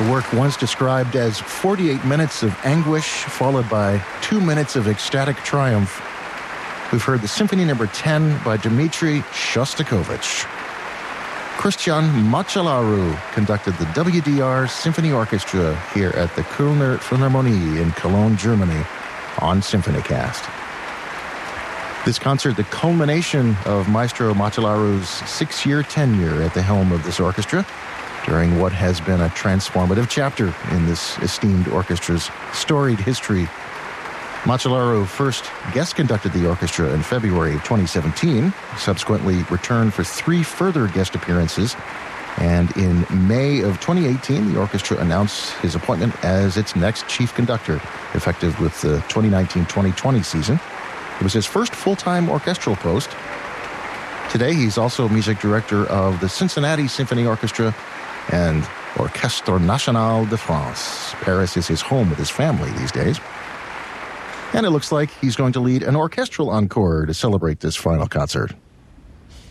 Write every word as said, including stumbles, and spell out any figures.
The work once described as forty-eight minutes of anguish followed by two minutes of ecstatic triumph. We've heard the Symphony Number ten by Dmitri Shostakovich. Christian Machelaru conducted the W D R Symphony Orchestra here at the Kölner Philharmonie in Cologne, Germany, on SymphonyCast. This concert, the culmination of Maestro Machelaru's six-year tenure at the helm of this orchestra, during what has been a transformative chapter in this esteemed orchestra's storied history. Machelaru first guest-conducted the orchestra in February of twenty seventeen, subsequently returned for three further guest appearances, and in May of twenty eighteen, the orchestra announced his appointment as its next chief conductor, effective with the twenty nineteen twenty twenty season. It was his first full-time orchestral post. Today, he's also music director of the Cincinnati Symphony Orchestra and Orchestre National de France. Paris is his home with his family these days. And it looks like he's going to lead an orchestral encore to celebrate this final concert.